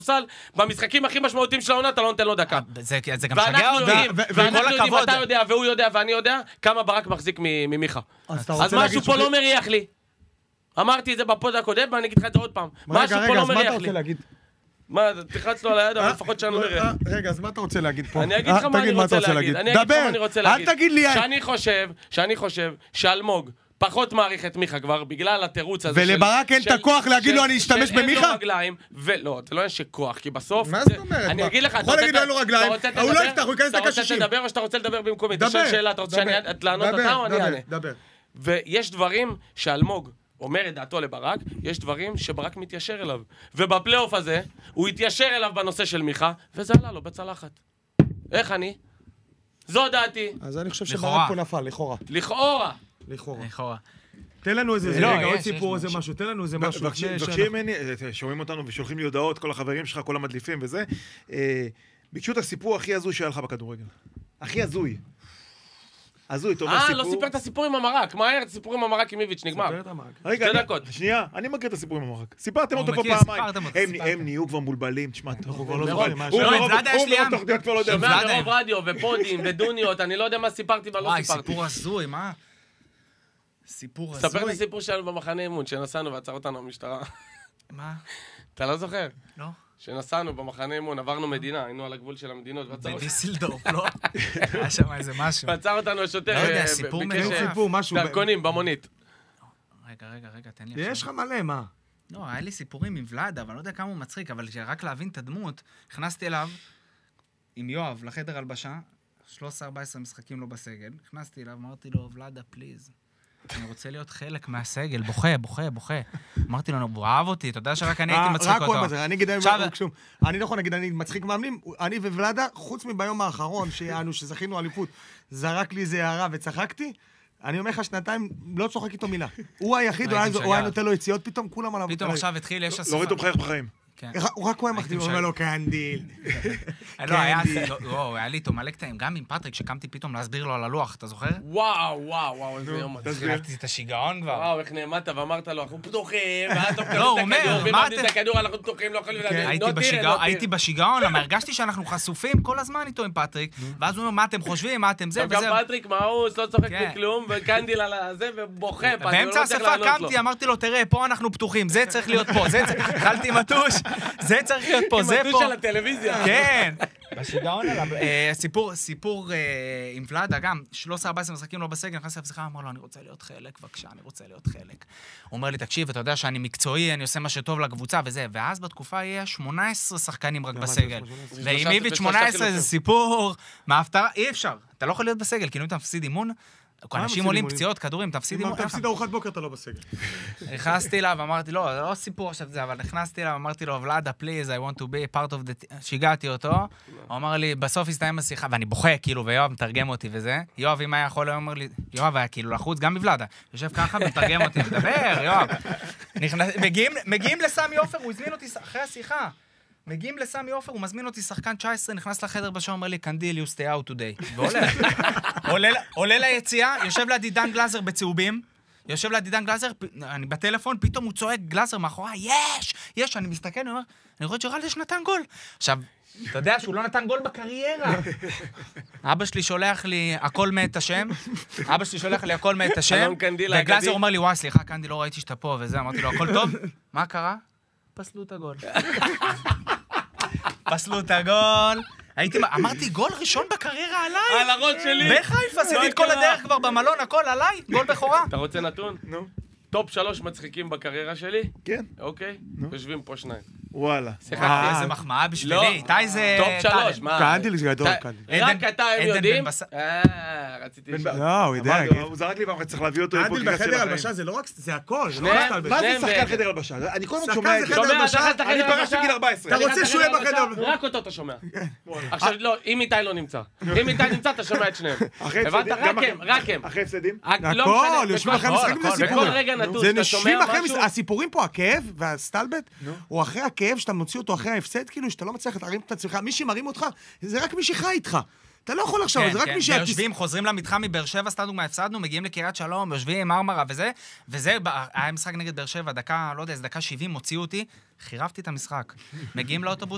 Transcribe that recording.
סל, במשחקים הכי משמעותיים של העונה, אתה לא נותן לו דקה. זה גם שגע אותי, ואנחנו יודעים, אתה יודע, והוא יודע, ואני יודע, כמה ברק מחזיק ממיכה. אז משהו פה לא מריח לי. אמרתי את זה בפוד הקודם, ואני אגיד לך את זה עוד פעם. משהו פה לא מריח לי. מה, תחץ לו על היד, אבל לפחות שאני לא מריח. רגע, אז מה אתה רוצה להגיד פה? אני אגיד לך מה אני רוצה להגיד. דבר, אל תגיד לי... שאני חושב שאלמוג פחות מעריך את מיכה כבר, בגלל התירוץ הזה ולברק אין את הכוח להגיד לו אני אשתמש במיכה? שאין לו רגליים, ולא, זה לא יש כוח, כי בסוף... מה זאת אומרת? אני אגיד לך, יכול להגיד לו אין לו רגליים, הוא לא יפתח, הוא ייכנס אתה רוצה לקשישים. לדבר או שאתה רוצה לדבר במקומי? תשאל שאלה, אתה רוצה שאני לענות אותה או אני אענה? דבר. ויש דברים שאלמוג אומר את דעתו לברק, יש דברים שברק מתיישר אליו. ובפלייאוף הזה, הוא התיישר אליו בנושא של מיכה, וזה עלה לו בצלחת. איך אני? זו דעתי. אז אני חושב שברק פה נפל, לכאורה. תן לנו איזה רגע, עוד סיפור, איזה משהו, תן לנו איזה משהו. מבקשים ממני, שומעים אותנו ושולחים לי הודעות, כל החברים שלך, כל המדליפים וזה, ביקשו את הסיפור הכי הזוי שהיה לך בכדורגל. הכי הזוי. הזוי, אתה אומר סיפור... לא סיפר את הסיפור עם המרק, מהר, את הסיפור עם המרק עם איביץ' נגמר. ספר את המרק. רגע, שנייה, אני מכיר את הסיפור עם המרק. סיפרתם אותו כבר פעמיים. הם נהיו כבר מולבלים, תשמע, אנחנו כבר לא זוכרים. שומע ברוב רדיו ופודים ודוניות, אני לא יודע מה סיפרתי ולא סיפרתי. וואי, סיפור הזוי, מה? סיפור הזוי. ספר את הסיפור שלנו במחנה אימון, שנסענו ועצר אותנו המשטרה. מה? אתה לא זוכר? לא. שנסענו במחנה אימון, עברנו מדינה, היינו על הגבול של המדינות. בדיסלדורף, לא? היה שם איזה משהו. ועצר אותנו השוטר. לא יודע, סיפור ביקש דרכונים במונית. רגע, תן לי. יש לך מלא, מה? לא, היה לי סיפורים עם ולאד, אבל אני לא יודע כמה הוא מצחיק, אבל רק להבין את הדמות, נכנסתי אליו עם יואב לחדר הלבשה, 13-14 משחקים לא בסגל, נכנסתי אליו, אמרתי לו, ולאדה, פליז. אני רוצה להיות חלק מהסגל, בוכה. אמרתי לו, הוא אהב אותי, אתה יודע שרק אני הייתי מצחיק אותו. אני לא יכול להגיד, אני מצחיק מאמנים, אני וולאדה, חוץ מביום האחרון, שזכינו אליפות, זרק לי איזה הערה וצחקתי, אני אומר לך שנתיים, לא צוחק איתו מילה. הוא היחיד, הוא היה נותן לו יציאות, פתאום כולם עליו. פתאום עכשיו התחיל, יש אספה. לא ראיתו מחייך בחיים. הוא רק הוא מחתים, הוא אומר לו קנדיל. לא, היה לי איתו מלא קטעים, גם עם פטריק, שקמתי פתאום להסביר לו על הלוח, אתה זוכר? וואו, איזה יום. תחילתי את השיגעון כבר. וואו, איך נעמדת ואמרת לו, אנחנו פתוחים, ואז אתה לא, הוא אומר, מה את הכדור, אנחנו פתוחים, לא יכולים להגיד. הייתי בשיגעון, אבל הרגשתי שאנחנו חשופים כל הזמן איתו עם פטריק, ואז הוא אומר, מה אתם חושבים, מה אתם זה וזה. גם פטריק מאוס, לא צוחק בכלום, וקנדיל על זה, ובוכה. באמצע השפה קמתי, אמרתי לו, תראה, פה אנחנו פתוחים, זה צריך להיות פה, התחלתי מטוש, זה צריך להיות פה, זה פה. כמטוש על הטלוויזיה. כן. בשיגעון עליו. סיפור עם ולאדה, גם 13-14 משחקים לא בסגל, נכנסתי לפסיכה, אמר לו, אני רוצה להיות חלק, בבקשה, אני רוצה להיות חלק. הוא אומר לי, תקשיב, אתה יודע שאני מקצועי, אני עושה מה שטוב לקבוצה וזה, ואז בתקופה יהיה 18 שחקנים רק בסגל. ועם איביץ' 18 זה סיפור, מההפתעה, אי אפשר. אתה לא יכול להיות בסגל, כי אם אתה מפסיד אימון, אנשים עולים פציעות, כדורים, תפסיד אימון. אם אתה מפסיד ארוחת בוקר, אתה לא בסגל. נכנסתי אליו, אמרתי, לא סיפור עכשיו זה, אבל נכנסתי אליו, אמרתי לו, ולאדה, please, I want to be part of the... שיגעתי אותו, הוא אמר לי, בסוף הסתיים השיחה, ואני בוכה, כאילו, ויואב מתרגם אותי וזה. יואב, אם היה יכול, הוא אומר לי, יואב היה כאילו לחוץ, גם בוולאדה. יושב ככה ומתרגם אותי, מדבר, יואב. מגיעים לסמי עופר, הוא הזמין אותי אחרי השיחה. מגיעים לסמי עופר, הוא מזמין אותי שחקן 19, נכנס לחדר בשעון, אומר לי, קנדיל, you stay out today. והולך. עולה ליציאה, יושב לידי דן גלאזר בצהובים, אני בטלפון, פתאום הוא צועק גלאזר מאחורי, יש, אני מסתכל, אני אומר, אני רואה שג'רלדש נתן גול. עכשיו, אתה יודע שהוא לא נתן גול בקריירה. אבא שלי שולח לי הכל מת השם, וגלאזר אומר לי, וואי, סליחה, קנדיל, לא ראיתי שאתה פה וזה, אמרתי לו, הכל טוב? מה קרה? פסלו את הגול. אמרתי, גול ראשון בקריירה עליי. על הראש שלי. בחיפה, עשיתי את כל הדרך כבר במלון, הכל עליי, גול בכורה. אתה רוצה נתון? נו. טופ 3 מצחיקים בקריירה שלי? כן. אוקיי? יושבים פה 2. וואלה. איזה מחמאה בשבילי. איתי זה... טופ 3, מה? קנדיל זה גדול, קנדיל. רק אתה הם יודעים? רציתי לשאול. לא, הוא יודע. הוא זרק לי ואמר, צריך להביא אותו קנדיל בחדר הלבשה זה לא רק, זה הכל. מה זה שחקן חדר הלבשה? אני כל הזמן שומע את זה. אני פרשתי בגיל 14. אתה רוצה שהוא יהיה בחדר? רק אותו אתה שומע. עכשיו, לא, אם איתי לא נמצא. אם איתי נמצא, אתה שומע את שניהם. הבנת? רק הם. אחרי הפסדים? הכל, יושבים אחרי המשחקים זה סיפור. בכל רגע נתון, שאתה שומע משהו... הסיפורים פה, הכאב והסטלבט, הוא אחרי הכאב שאתה מוציא אותו אחרי ההפסד, כאילו שאתה לא מצליח להרים את עצמך, מי שמרים אותך, זה רק מי שחי איתך. אתה לא יכול עכשיו, זה רק מי יושבים, חוזרים למתחם מבאר שבע, סתם מה הפסדנו, מגיעים לקריית שלום, יושבים עם מרמרה וזה, היה משחק נגד באר שבע, דקה, לא יודע, דקה 70, הוציאו אותי, חירבתי את המשחק. מגיעים לאוטובוס,